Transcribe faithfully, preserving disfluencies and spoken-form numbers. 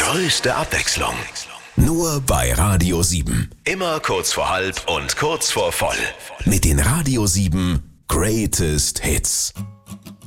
größte Abwechslung. Nur bei Radio sieben. Immer kurz vor halb und kurz vor voll. Mit den Radio sieben Greatest Hits.